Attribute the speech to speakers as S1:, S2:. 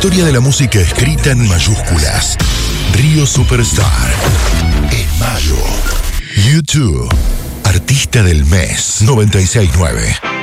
S1: historia de la música escrita en mayúsculas. Río Superstar. En mayo. YouTube. Artista del mes 96.9.